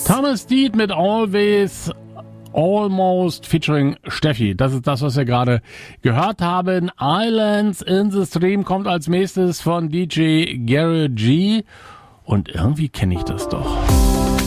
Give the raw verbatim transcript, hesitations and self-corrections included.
Thomas Deed mit Always Almost featuring Steffi. Das ist das, was wir gerade gehört haben. Islands in the Stream kommt als nächstes von D J Gary G. Und irgendwie kenne ich das doch.